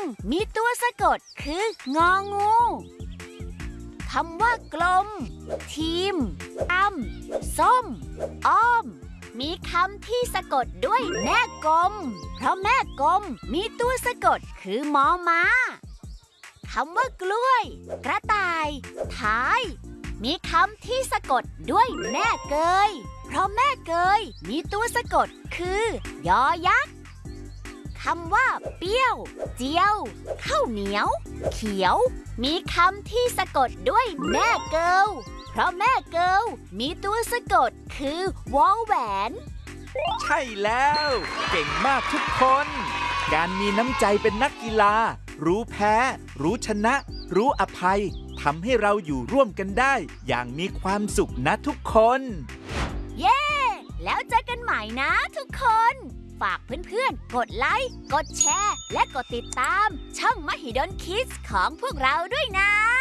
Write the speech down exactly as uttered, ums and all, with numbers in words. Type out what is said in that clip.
มีตัวสะกดคืององูคำว่ากลมทีมอ้ำส้มอ้อมมีคำที่สะกดด้วยแม่กลมเพราะแม่กลมมีตัวสะกดคือมอม้าคำว่ากล้วยกระต่ายท้ายมีคำที่สะกดด้วยแม่เกยเพราะแม่เกยมีตัวสะกดคือยอยักษ์คำว่าเปรี้ยวเจียวข้าวเหนียวเขียวมีคำที่สะกดด้วยแม่เกิลเพราะแม่เกิลมีตัวสะกดคือวอแหวนใช่แล้วเก่งมากทุกคนการมีน้ำใจเป็นนักกีฬารู้แพ้รู้ชนะรู้อภัยทำให้เราอยู่ร่วมกันได้อย่างมีความสุขนะทุกคนเย้แล้วเจอกันใหม่นะทุกคนฝากเพื่อนๆกดไลค์กดแชร์และกดติดตามช่องมหิดลคิดส์ของพวกเราด้วยนะ